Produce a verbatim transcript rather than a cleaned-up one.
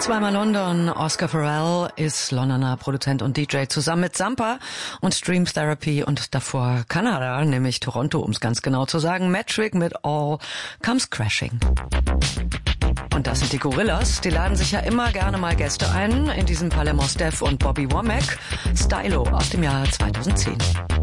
Zweimal London. Oscar Farrell ist Londoner Produzent und D J zusammen mit Sampa und Stream Therapy und davor Kanada, nämlich Toronto, um es ganz genau zu sagen. Metric mit All Comes Crashing. Und das sind die Gorillas. Die laden sich ja immer gerne mal Gäste ein. In diesem Fall Mos Def und Bobby Womack. Stylo aus dem Jahr zweitausendzehn.